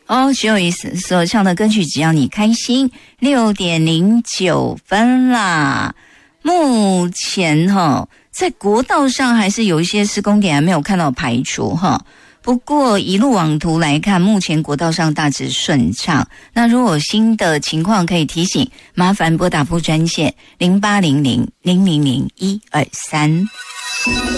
哦，Joyce所唱的歌曲只要你开心，6:09啦。目前在国道上还是有一些施工点还没有看到排除不过一路网图来看，目前国道上大致顺畅。那如果有新的情况可以提醒，麻烦拨打副专线0800000123。